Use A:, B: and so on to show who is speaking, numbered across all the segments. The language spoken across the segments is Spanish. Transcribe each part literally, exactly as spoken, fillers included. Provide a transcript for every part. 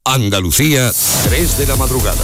A: Andalucía, tres de la madrugada.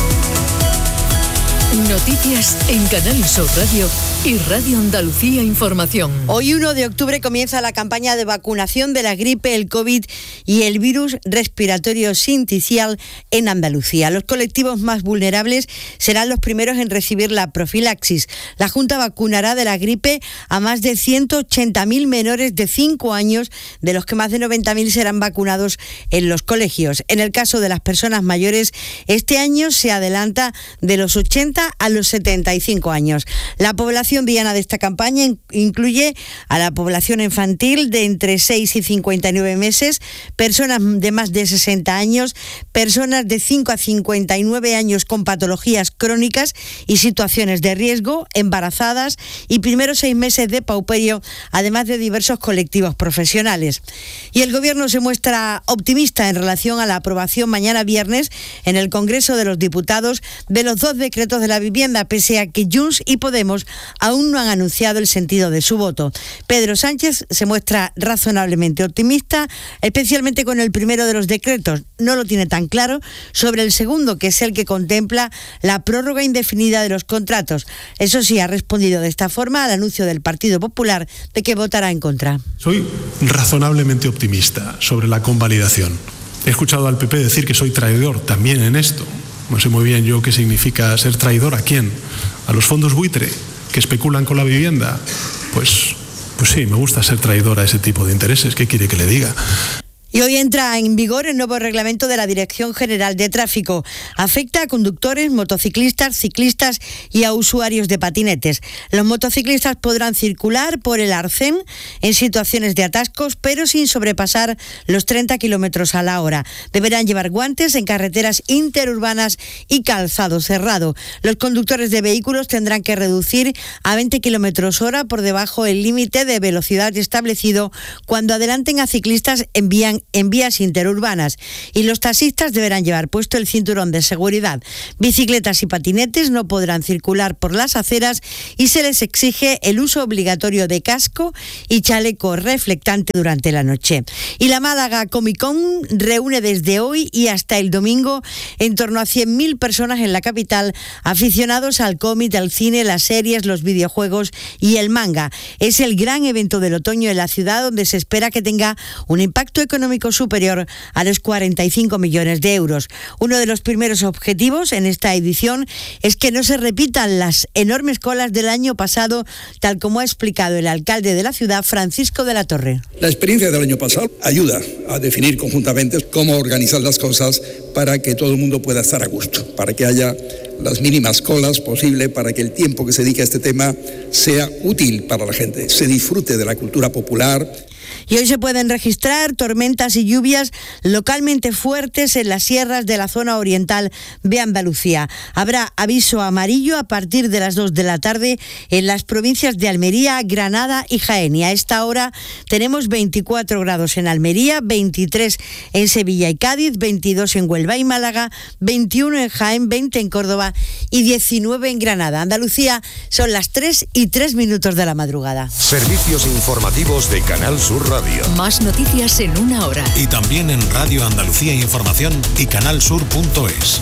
B: Noticias en Canal Sur Radio y Radio Andalucía Información.
C: Hoy, uno de octubre, comienza la campaña de vacunación de la gripe, el COVID y el virus respiratorio sincicial en Andalucía. Los colectivos más vulnerables serán los primeros en recibir la profilaxis. La Junta vacunará de la gripe a más de ciento ochenta mil menores de cinco años, de los que más de noventa mil serán vacunados en los colegios. En el caso de las personas mayores, este año se adelanta de los ochenta a los setenta y cinco años. La población diana de esta campaña incluye a la población infantil de entre seis y cincuenta y nueve meses, personas de más de sesenta años, personas de cinco a cincuenta y nueve años con patologías crónicas y situaciones de riesgo, embarazadas y primeros seis meses de pauperio, además de diversos colectivos profesionales. Y el Gobierno se muestra optimista en relación a la aprobación mañana viernes en el Congreso de los Diputados de los dos decretos de la vivienda, pese a que Junts y Podemos aún no han anunciado el sentido de su voto. Pedro Sánchez se muestra razonablemente optimista, especialmente con el primero de los decretos. No lo tiene tan claro sobre el segundo, que es el que contempla la prórroga indefinida de los contratos. Eso sí, ha respondido de esta forma al anuncio del Partido Popular de que votará en contra.
D: Soy razonablemente optimista sobre la convalidación. He escuchado al P P decir que soy traidor también en esto. No sé muy bien yo qué significa ser traidor. ¿A quién? ¿A los fondos buitre que especulan con la vivienda? Pues, pues sí, me gusta ser traidor a ese tipo de intereses. ¿Qué quiere que le diga?
C: Y hoy entra en vigor el nuevo reglamento de la Dirección General de Tráfico. Afecta a conductores, motociclistas, ciclistas y a usuarios de patinetes. Los motociclistas podrán circular por el arcén en situaciones de atascos, pero sin sobrepasar los treinta kilómetros a la hora. Deberán llevar guantes en carreteras interurbanas y calzado cerrado. Los conductores de vehículos tendrán que reducir a veinte kilómetros hora por debajo del límite de velocidad establecido cuando adelanten a ciclistas en vías en vías interurbanas, y los taxistas deberán llevar puesto el cinturón de seguridad. Bicicletas y patinetes no podrán circular por las aceras y se les exige el uso obligatorio de casco y chaleco reflectante durante la noche. Y la Málaga Comic Con reúne desde hoy y hasta el domingo en torno a cien mil personas en la capital, aficionados al cómic, al cine, las series, los videojuegos y el manga. Es el gran evento del otoño en la ciudad, donde se espera que tenga un impacto económico superior a los cuarenta y cinco millones de euros. Uno de los primeros objetivos en esta edición es que no se repitan las enormes colas del año pasado, tal como ha explicado el alcalde de la ciudad, Francisco de la Torre.
E: La experiencia del año pasado ayuda a definir conjuntamente cómo organizar las cosas para que todo el mundo pueda estar a gusto, para que haya las mínimas colas posible, para que el tiempo que se dedique a este tema sea útil para la gente, se disfrute de la cultura popular.
C: Y hoy se pueden registrar tormentas y lluvias localmente fuertes en las sierras de la zona oriental de Andalucía. Habrá aviso amarillo a partir de las dos de la tarde en las provincias de Almería, Granada y Jaén. Y a esta hora tenemos veinticuatro grados en Almería, veintitrés en Sevilla y Cádiz, veintidós en Huelva y Málaga, veintiuno en Jaén, veinte en Córdoba y diecinueve en Granada. Andalucía, son las tres y tres minutos de la madrugada.
A: Servicios informativos de Canal Sur Radio.
B: Más noticias en una hora.
F: Y también en Radio Andalucía Información y canalsur punto es.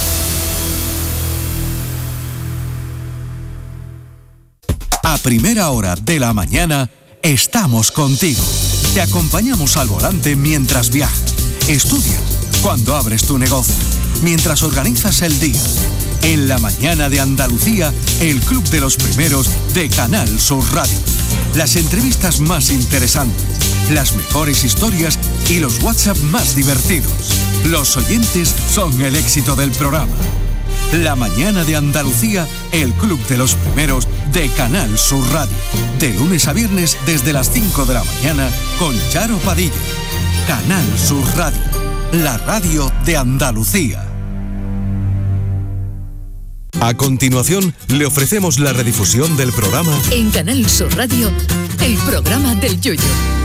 G: A primera hora de la mañana estamos contigo. Te acompañamos al volante mientras viajas, estudias, cuando abres tu negocio, mientras organizas el día. En la mañana de Andalucía, el Club de los Primeros de Canal Sur Radio. Las entrevistas más interesantes, las mejores historias y los WhatsApp más divertidos. Los oyentes son el éxito del programa. La mañana de Andalucía, el Club de los Primeros de Canal Sur Radio. De lunes a viernes desde las cinco de la mañana con Charo Padilla. Canal Sur Radio, la radio de Andalucía.
A: A continuación, le ofrecemos la redifusión del programa
B: En Canal Sur Radio, el programa del Yoyo.